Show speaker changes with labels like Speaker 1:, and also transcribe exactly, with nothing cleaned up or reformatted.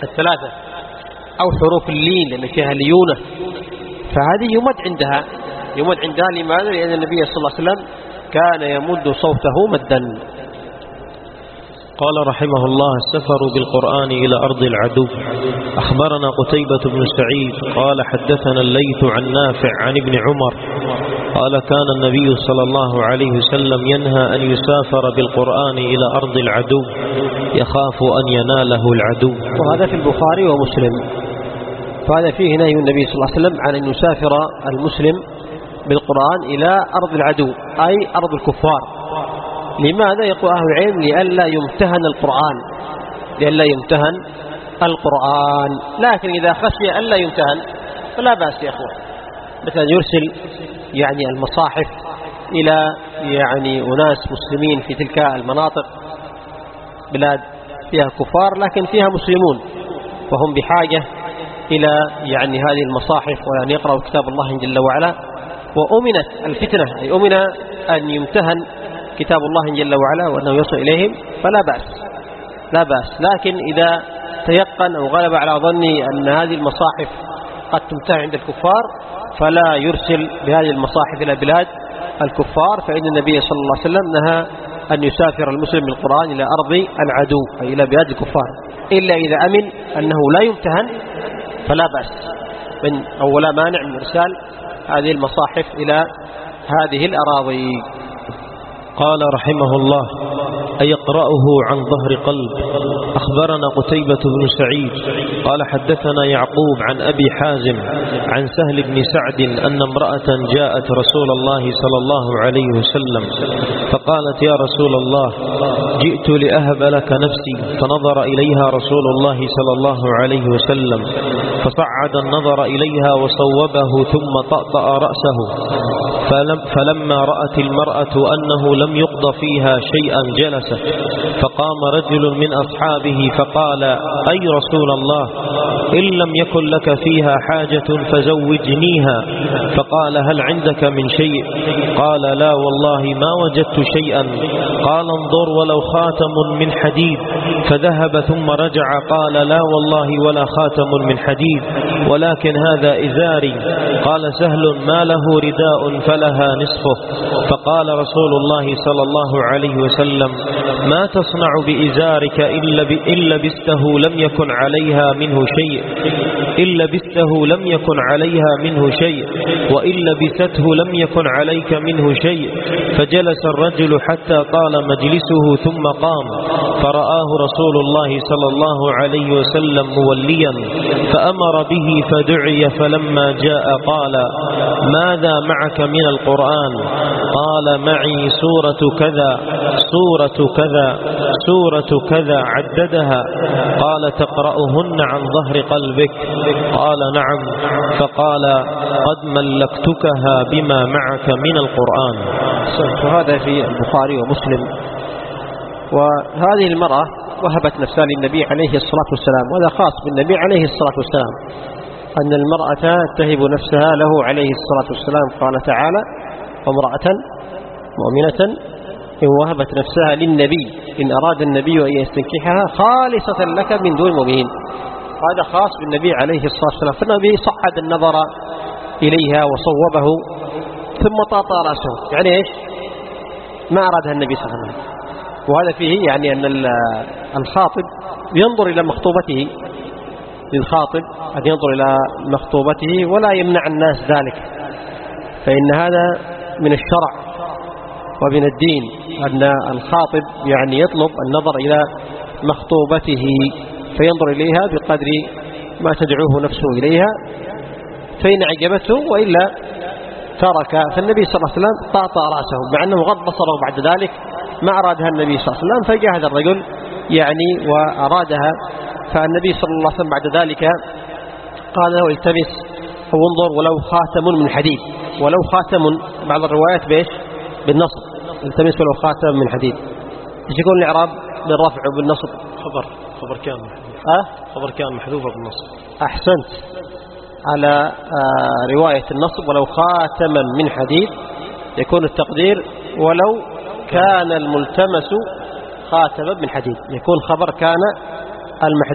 Speaker 1: الثلاثة أو حروف اللين لأن فيها ليونة، فهذه يمد عندها يمد عندها لماذا؟ لأن النبي صلى الله عليه وسلم كان يمد صوته مدا.
Speaker 2: قال رحمه الله: السفر بالقرآن إلى أرض العدو. أخبرنا قتيبة بن سعيد قال حدثنا الليث عن نافع عن ابن عمر قال كان النبي صلى الله عليه وسلم ينهى أن يسافر بالقرآن إلى أرض العدو يخاف أن يناله العدو.
Speaker 1: وهذا في البخاري ومسلم، فهذا فيه نهي النبي صلى الله عليه وسلم عن أن يسافر المسلم بالقرآن إلى أرض العدو أي أرض الكفار. لماذا؟ يقول أهل العلم لئلا يمتهن القرآن لئلا يمتهن القرآن لكن إذا خشي ألا يمتهن فلا بأس يا أخوة، مثلا يرسل يعني المصاحف إلى يعني أناس مسلمين في تلك المناطق، بلاد فيها كفار لكن فيها مسلمون، وهم بحاجة إلى يعني هذه المصاحف وأن يقرأوا كتاب الله جل وعلا، وأمنت الفتنة أي أمن أن يمتهن كتاب الله جل وعلا وأنه يصل إليهم فلا بأس لا بأس لكن إذا تيقن أو غلب على ظني أن هذه المصاحف قد تمتهن عند الكفار فلا يرسل بهذه المصاحف إلى بلاد الكفار، فإن النبي صلى الله عليه وسلم نهى أن يسافر المسلم بالقرآن إلى أرض العدو أي إلى بلاد الكفار، إلا إذا أمن أنه لا يمتهن فلا بأس من أو لا مانع من إرسال هذه المصاحف إلى هذه الأراضي.
Speaker 2: قال رحمه الله: أيقرأه عن ظهر قلب. أخبرنا قتيبة بن سعيد قال حدثنا يعقوب عن أبي حازم عن سهل بن سعد أن امرأة جاءت رسول الله صلى الله عليه وسلم فقالت: يا رسول الله جئت لأهب لك نفسي، فنظر إليها رسول الله صلى الله عليه وسلم فصعد النظر إليها وصوبه ثم طأطأ رأسه، فلم فلما رأت المرأة أنه لم يقض فيها شيئا جلست، فقام رجل من أصحابه فقال: أي رسول الله إن لم يكن لك فيها حاجة فزوجنيها. فقال: هل عندك من شيء؟ قال: لا والله ما وجدت شيئا. قال: انظر ولو خاتم من حديد. فذهب ثم رجع قال: لا والله ولا خاتم من حديد ولكن هذا إزاري. قال سهل: ما له رداء فلها نصفه. فقال رسول الله صلى الله عليه وسلم: ما تصنع بإزارك إن لبسته لم يكن عليها منه شيء إن لبسته لم يكن عليها منه شيء وإن لبسته لم يكن عليك منه شيء. فجلس الرجل حتى طال مجلسه ثم قام، فرآه رسول الله صلى الله عليه وسلم موليا فأمر به فدعي، فلما جاء قال: ماذا معك من القرآن؟ قال: معي سورة كذا سورة كذا سورة كذا عددها. قال: تقرأهن عن ظهر قلبك؟ قال: نعم. فقال: قد ملكتكها بما معك من القرآن.
Speaker 1: وهذا في البخاري ومسلم. وهذه المرأة وهبت نفسها للنبي عليه الصلاة والسلام، وهذا خاص بالنبي عليه الصلاة والسلام أن المرأة تهب نفسها له عليه الصلاة والسلام. قال تعالى: وامرأة مؤمنة إن وهبت نفسها للنبي إن أراد النبي أن يستنكحها خالصة لك من دون المؤمنين. هذا خاص بالنبي عليه الصلاة والسلام، فالنبي صعد النظر إليها وصوبه ثم طاطا رأسه، يعني إيش؟ ما أرادها النبي صلى الله عليه وسلم. وهذا فيه يعني أن الخاطب ينظر إلى مخطوبته، للخاطب أن ينظر إلى مخطوبته ولا يمنع الناس ذلك، فإن هذا من الشرع ومن الدين أن الخاطب يعني يطلب النظر إلى مخطوبته فينظر إليها بقدر ما تدعوه نفسه إليها، فإن عجبته وإلا ترك. فالنبي صلى الله عليه وسلم طاطا رأسه مع أنه غض بصره بعد ذلك، ما أرادها النبي صلى الله عليه وسلم، فجاء هذا الرجل يعني وأرادها، فالنبي صلى الله عليه وسلم بعد ذلك قال له: التمس أو انظر ولو خاتم من حديد. ولو خاتم بعض الروايات بإيش؟ بالنصب، التمس ولو خاتم من حديد. ايش يكون الإعراب؟ بالرفع وبالنصب.
Speaker 2: خبر خبر كان
Speaker 1: أه؟
Speaker 2: خبر كان محذوفة بالنصب.
Speaker 1: أحسنت على آه رواية النصب ولو خاتما من حديد، يكون التقدير ولو كان الملتمس خاتما من حديد، يكون خبر كان المحذوف